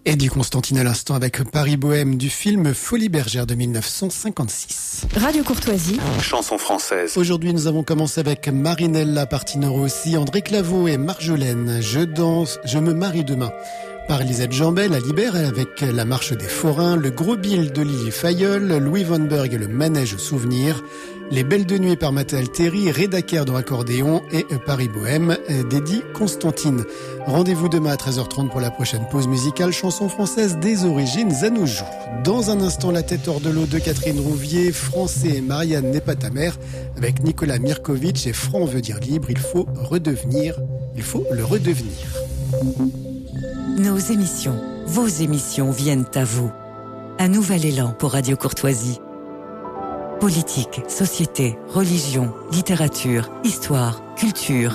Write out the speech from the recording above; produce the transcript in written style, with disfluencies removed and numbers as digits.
Eddie Constantine à l'instant avec Paris Bohème du film Folies Bergères de 1956. Radio Courtoisie. Chanson française. Aujourd'hui, nous avons commencé avec Marinella Partino Rossi, André Claveau et Marjolaine. Je danse, je me marie demain. Par Elisabeth Jambel à Libère avec La Marche des Forains, Le Gros Bill de Lily Fayol, Louis Von Berg et Le Manège au Souvenir, Les Belles de Nuit par Mathé Alteri, Reda Kerr dans Accordéon et Paris Bohème d'Eddie Constantine. Rendez-vous demain à 13h30 pour la prochaine pause musicale chanson française des origines à nos jours. Dans un instant, La tête hors de l'eau de Catherine Rouvier, Français et Marianne n'est pas ta mère avec Nicolas Mirkovic et Franc veut dire libre, il faut le redevenir. Nos émissions, vos émissions viennent à vous. Un nouvel élan pour Radio Courtoisie. Politique, société, religion, littérature, histoire, culture.